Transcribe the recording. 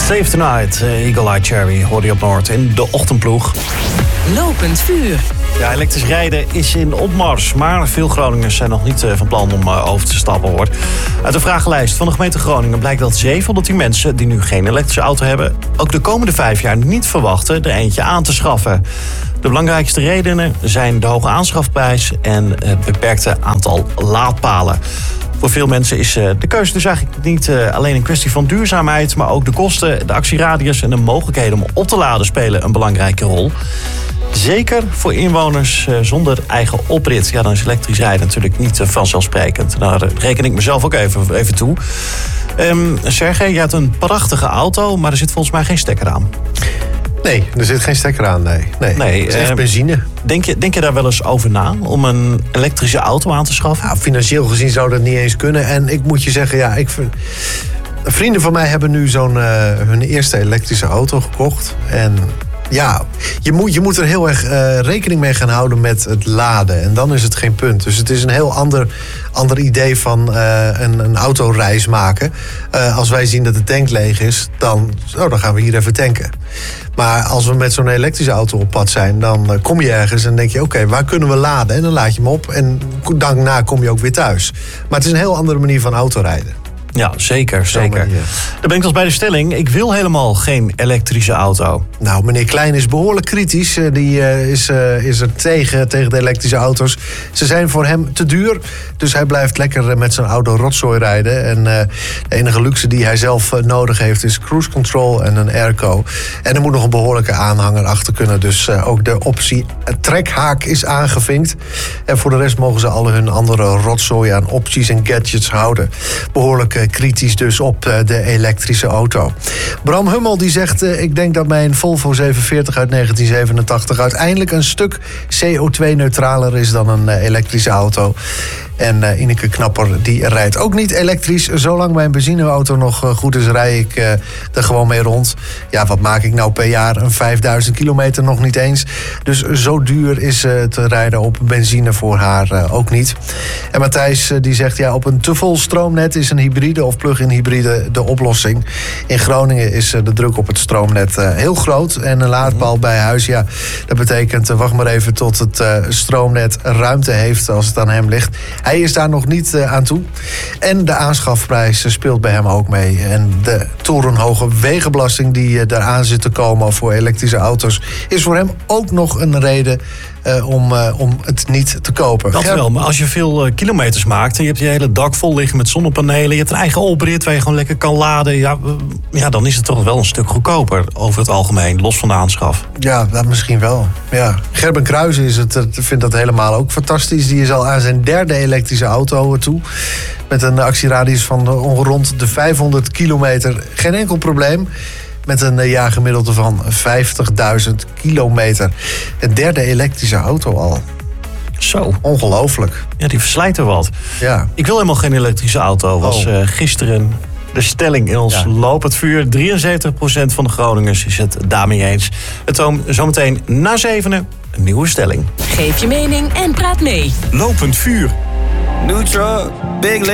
Save Tonight, Eagle Eye Cherry, hoorde je op Noord in de ochtendploeg. Lopend vuur. Ja, elektrisch rijden is in opmars, maar veel Groningers zijn nog niet van plan om over te stappen, hoor. Uit de vragenlijst van de gemeente Groningen blijkt dat 710 mensen die nu geen elektrische auto hebben ook de komende 5 jaar niet verwachten er eentje aan te schaffen. De belangrijkste redenen zijn de hoge aanschafprijs en het beperkte aantal laadpalen. Voor veel mensen is de keuze dus eigenlijk niet alleen een kwestie van duurzaamheid, maar ook de kosten, de actieradius en de mogelijkheden om op te laden spelen een belangrijke rol. Zeker voor inwoners zonder eigen oprit. Ja, dan is elektrisch rijden natuurlijk niet vanzelfsprekend. Daar reken ik mezelf ook even toe. Sergej, je hebt een prachtige auto, maar er zit volgens mij geen stekker aan. Nee, er zit geen stekker aan, nee. Het is echt benzine. Denk je daar wel eens over na om een elektrische auto aan te schaffen? Nou, financieel gezien zou dat niet eens kunnen. En ik moet je zeggen, vrienden van mij hebben nu hun eerste elektrische auto gekocht. En ja, je moet er heel erg rekening mee gaan houden met het laden. En dan is het geen punt. Dus het is een heel ander idee van een autoreis maken. Als wij zien dat de tank leeg is, dan gaan we hier even tanken. Maar als we met zo'n elektrische auto op pad zijn, dan kom je ergens en denk je, oké, waar kunnen we laden? En dan laad je hem op en daarna kom je ook weer thuis. Maar het is een heel andere manier van autorijden. Ja, zeker. Dan ben ik als bij de stelling. Ik wil helemaal geen elektrische auto. Nou, meneer Klein is behoorlijk kritisch. Die is er tegen de elektrische auto's. Ze zijn voor hem te duur. Dus hij blijft lekker met zijn oude rotzooi rijden. En de enige luxe die hij zelf nodig heeft is cruise control en een airco. En er moet nog een behoorlijke aanhanger achter kunnen. Dus ook de optie trekhaak is aangevinkt. En voor de rest mogen ze al hun andere rotzooi aan opties en gadgets houden. Behoorlijk kritisch dus op de elektrische auto. Bram Hummel die zegt, ik denk dat mijn Volvo 740 uit 1987 uiteindelijk een stuk CO2-neutraler is dan een elektrische auto. En Ineke Knapper die rijdt ook niet elektrisch. Zolang mijn benzineauto nog goed is, rij ik er gewoon mee rond. Ja, wat maak ik nou per jaar? Een 5000 kilometer nog niet eens. Dus zo duur is te rijden op benzine voor haar ook niet. En Matthijs die zegt, ja, op een te vol stroomnet is een hybride of plug-in hybride de oplossing. In Groningen is de druk op het stroomnet heel groot. En een laadpaal bij huis, ja, dat betekent wacht maar even tot het stroomnet ruimte heeft als het aan hem ligt. Hij is daar nog niet aan toe. En de aanschafprijs speelt bij hem ook mee. En de torenhoge wegenbelasting die eraan zit te komen voor elektrische auto's is voor hem ook nog een reden om het niet te kopen. Dat wel, maar als je veel kilometers maakt en je hebt je hele dak vol liggen met zonnepanelen, je hebt een eigen oprit waar je gewoon lekker kan laden, ja, dan is het toch wel een stuk goedkoper over het algemeen, los van de aanschaf. Ja, dat misschien wel. Ja. Gerben Kruijsen vindt dat helemaal ook fantastisch. Die is al aan zijn 3e elektrische auto toe. Met een actieradius van rond de 500 kilometer. Geen enkel probleem. Met een jaargemiddelde van 50.000 kilometer. Een 3e elektrische auto al. Zo. Ongelooflijk. Ja, die verslijt er wat. Ja. Ik wil helemaal geen elektrische auto. Was gisteren de stelling in ons lopend vuur. 73% van de Groningers is het daarmee eens. Het zometeen na 7 een nieuwe stelling. Geef je mening en praat mee. Lopend vuur. New truck, big